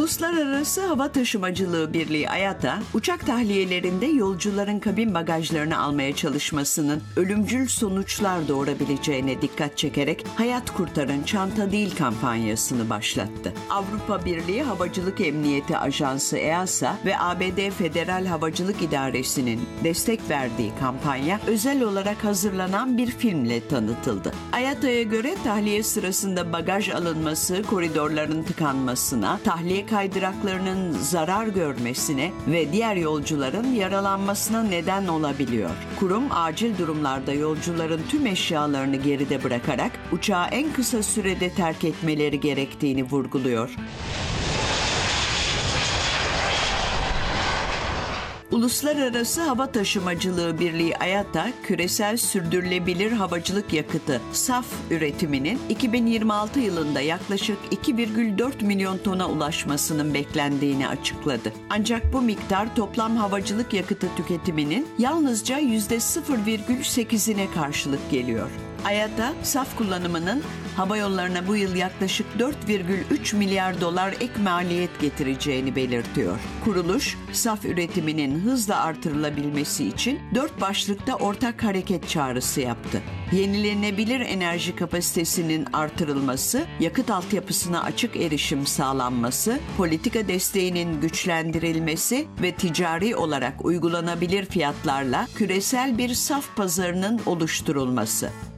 Uluslararası Hava Taşımacılığı Birliği IATA, uçak tahliyelerinde yolcuların kabin bagajlarını almaya çalışmasının ölümcül sonuçlar doğurabileceğine dikkat çekerek Hayat Kurtarın Çanta Değil kampanyasını başlattı. Avrupa Birliği Havacılık Emniyeti Ajansı EASA ve ABD Federal Havacılık İdaresi'nin destek verdiği kampanya özel olarak hazırlanan bir filmle tanıtıldı. IATA'ya göre tahliye sırasında bagaj alınması koridorların tıkanmasına, tahliye kaydıraklarının zarar görmesine ve diğer yolcuların yaralanmasına neden olabiliyor. Kurum acil durumlarda yolcuların tüm eşyalarını geride bırakarak uçağı en kısa sürede terk etmeleri gerektiğini vurguluyor. Uluslararası Hava Taşımacılığı Birliği IATA, küresel sürdürülebilir havacılık yakıtı SAF üretiminin 2026 yılında yaklaşık 2,4 milyon tona ulaşmasının beklendiğini açıkladı. Ancak bu miktar toplam havacılık yakıtı tüketiminin yalnızca %0,8'ine karşılık geliyor. IATA, SAF kullanımının hava yollarına bu yıl yaklaşık 4,3 milyar dolar ek maliyet getireceğini belirtiyor. Kuruluş, SAF üretiminin hızla artırılabilmesi için 4 başlıkta ortak hareket çağrısı yaptı. Yenilenebilir enerji kapasitesinin artırılması, yakıt altyapısına açık erişim sağlanması, politika desteğinin güçlendirilmesi ve ticari olarak uygulanabilir fiyatlarla küresel bir SAF pazarının oluşturulması.